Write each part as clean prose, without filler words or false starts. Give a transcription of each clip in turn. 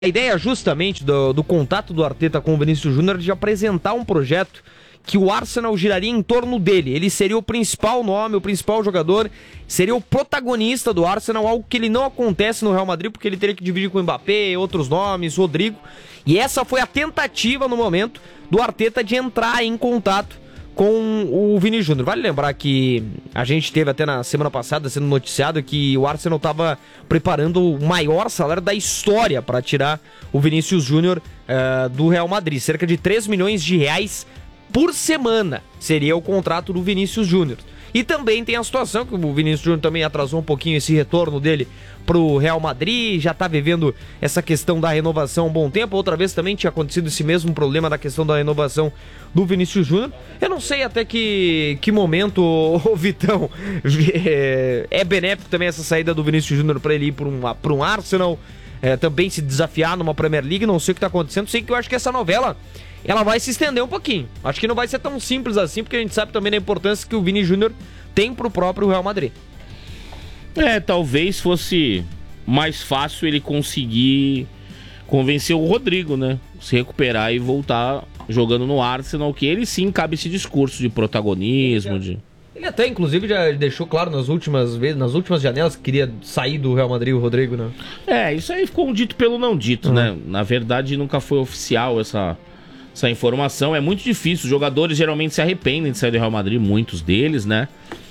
A ideia justamente do contato do Arteta com o Vinícius Júnior de apresentar um projeto que o Arsenal giraria em torno dele. Ele seria o principal nome, o principal jogador, seria o protagonista do Arsenal, algo que ele não acontece no Real Madrid, porque ele teria que dividir com o Mbappé, outros nomes, Rodrigo. E essa foi a tentativa no momento do Arteta de entrar em contato com o Vini Júnior. Vale lembrar que a gente teve até na semana passada sendo noticiado que o Arsenal estava preparando o maior salário da história para tirar o Vinícius Júnior do Real Madrid. Cerca de 3 milhões de reais por semana seria o contrato do Vinícius Júnior. E também tem a situação que o Vinícius Júnior também atrasou um pouquinho esse retorno dele pro Real Madrid, já tá vivendo essa questão da renovação há um bom tempo. Outra vez também tinha acontecido esse mesmo problema da questão da renovação do Vinícius Júnior. Eu não sei até que momento, o Vitão, é benéfico também essa saída do Vinícius Júnior para ele ir para um Arsenal, também se desafiar numa Premier League. Não sei o que tá acontecendo, sei que eu acho que essa novela ela vai se estender um pouquinho. Acho que não vai ser tão simples assim, porque a gente sabe também da importância que o Vini Júnior tem pro próprio Real Madrid. Talvez fosse mais fácil ele conseguir convencer o Rodrigo, né? Se recuperar e voltar jogando no Arsenal, que ele sim cabe esse discurso de protagonismo. Ele até, inclusive, já deixou claro nas últimas janelas que queria sair do Real Madrid, o Rodrigo, né? Isso aí ficou um dito pelo não dito, né? Na verdade, nunca foi oficial essa informação. É muito difícil. Os jogadores geralmente se arrependem de sair do Real Madrid, muitos deles, né?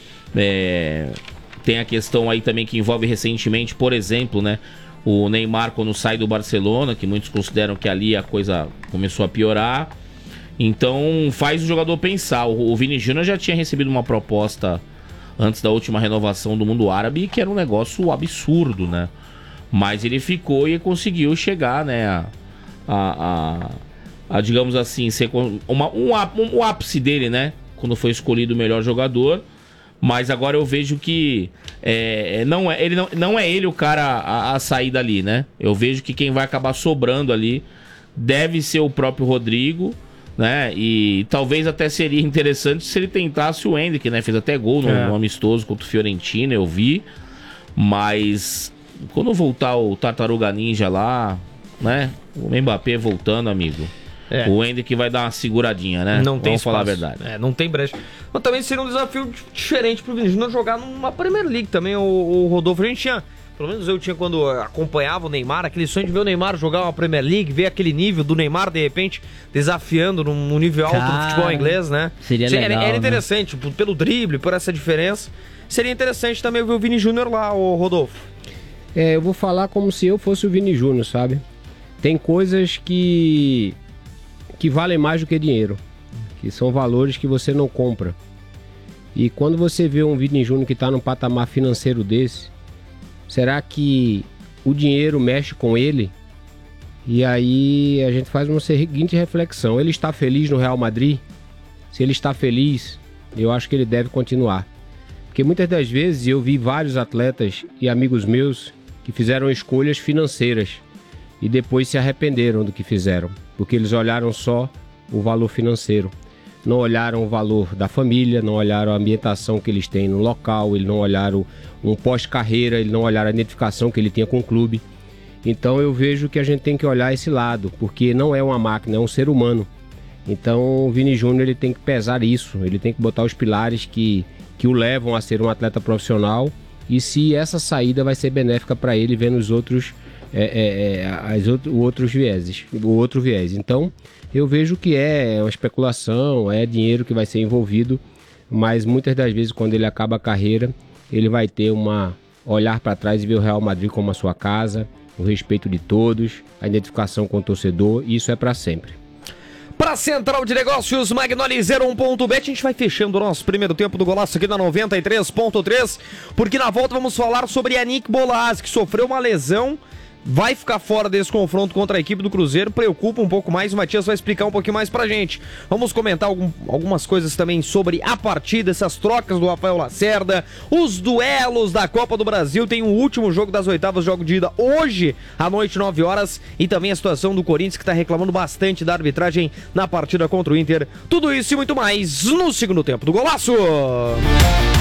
Tem a questão aí também que envolve recentemente, por exemplo, né? O Neymar quando sai do Barcelona, que muitos consideram que ali a coisa começou a piorar. Então faz o jogador pensar. O Vini Júnior já tinha recebido uma proposta antes da última renovação do mundo árabe, que era um negócio absurdo, né? Mas ele ficou e conseguiu chegar, né? A digamos assim, ser um ápice dele, né? Quando foi escolhido o melhor jogador. Mas agora eu vejo que não é ele o cara a sair dali, né? Eu vejo que quem vai acabar sobrando ali deve ser o próprio Rodrigo, né? E talvez até seria interessante se ele tentasse o Endrick, né? Fez até gol no amistoso contra o Fiorentina, eu vi. Mas quando voltar o Tartaruga Ninja lá, né? O Mbappé voltando, amigo. O Endrick vai dar uma seguradinha, né? Não tem Vamos falar a espaço. verdade. Não tem brecha. Mas também seria um desafio diferente pro Vini Júnior jogar numa Premier League também, o Rodolfo. A gente tinha, pelo menos eu tinha quando acompanhava o Neymar, aquele sonho de ver o Neymar jogar uma Premier League, ver aquele nível do Neymar, de repente, desafiando num nível alto do futebol inglês, né? Seria legal, era interessante, né? Pelo drible, por essa diferença. Seria interessante também ver o Vini Júnior lá, o Rodolfo. Eu vou falar como se eu fosse o Vini Júnior, sabe? Tem coisas que valem mais do que dinheiro, que são valores que você não compra. E quando você vê um Vini Júnior que está num patamar financeiro desse, será que o dinheiro mexe com ele? E aí a gente faz uma seguinte reflexão: ele está feliz no Real Madrid? Se ele está feliz, eu acho que ele deve continuar. Porque muitas das vezes eu vi vários atletas e amigos meus que fizeram escolhas financeiras e depois se arrependeram do que fizeram, porque eles olharam só o valor financeiro, não olharam o valor da família, não olharam a ambientação que eles têm no local, eles não olharam um pós-carreira, eles não olharam a identificação que ele tinha com o clube. Então eu vejo que a gente tem que olhar esse lado, porque não é uma máquina, é um ser humano. Então o Vini Júnior ele tem que pesar isso, ele tem que botar os pilares que o levam a ser um atleta profissional, e se essa saída vai ser benéfica para ele vendo os outros o outro viés. Então eu vejo que é uma especulação, é dinheiro que vai ser envolvido, mas muitas das vezes quando ele acaba a carreira, ele vai ter olhar para trás e ver o Real Madrid como a sua casa, o respeito de todos, a identificação com o torcedor, e isso é para sempre. Para Central de Negócios, Magnoli 01.bet, a gente vai fechando o nosso primeiro tempo do Golaço aqui na 93.3, porque na volta vamos falar sobre Yannick Bolasie, que sofreu uma lesão, vai ficar fora desse confronto contra a equipe do Cruzeiro, preocupa um pouco mais, o Matias vai explicar um pouquinho mais pra gente. Vamos comentar algumas coisas também sobre a partida, essas trocas do Rafael Lacerda, os duelos da Copa do Brasil, tem o último jogo das oitavas, jogo de ida hoje à noite, 9 horas, e também a situação do Corinthians, que tá reclamando bastante da arbitragem na partida contra o Inter. Tudo isso e muito mais no segundo tempo do Golaço!